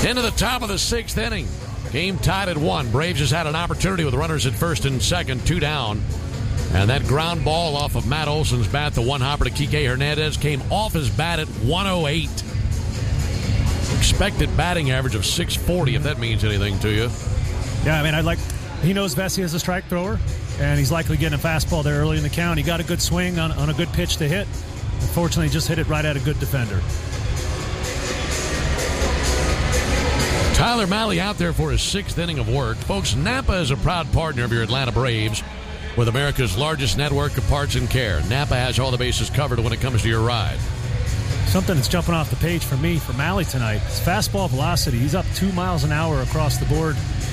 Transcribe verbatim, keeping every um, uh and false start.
Into the top of the sixth inning. Game tied at one. Braves has had an opportunity with runners at first and second, two down. And that ground ball off of Matt Olson's bat, the one hopper to Kike Hernandez, came off his bat at one oh eight. Expected batting average of six forty, if that means anything to you. Yeah, I mean, I'd like. He knows Vesey is a strike thrower, and he's likely getting a fastball there early in the count. He got a good swing on, on a good pitch to hit. Unfortunately, he just hit it right at a good defender. Tyler Mahle out there for his sixth inning of work. Folks, Napa is a proud partner of your Atlanta Braves with America's largest network of parts and care. Napa has all the bases covered when it comes to your ride. Something that's jumping off the page for me for Mahle tonight is fastball velocity. He's up two miles an hour across the board